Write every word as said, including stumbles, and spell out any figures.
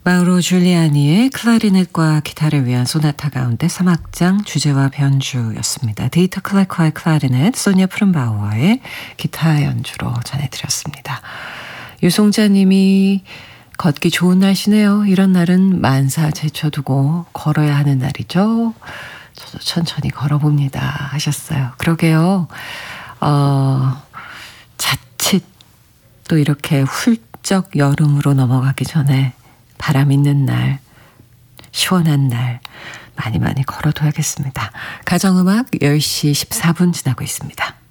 마우로 줄리아니의 클라리넷과 기타를 위한 소나타 가운데 삼 악장 주제와 변주였습니다. 데이터 클래커의 클라리넷, 소니아 푸른바우어의 기타 연주로 전해드렸습니다. 유송자님이 걷기 좋은 날씨네요. 이런 날은 만사 제쳐두고 걸어야 하는 날이죠. 저도 천천히 걸어봅니다 하셨어요. 그러게요. 어, 자칫 또 이렇게 훌쩍 여름으로 넘어가기 전에 바람 있는 날, 시원한 날 많이 많이 걸어둬야겠습니다. 가정음악 열 시 십사 분 지나고 있습니다.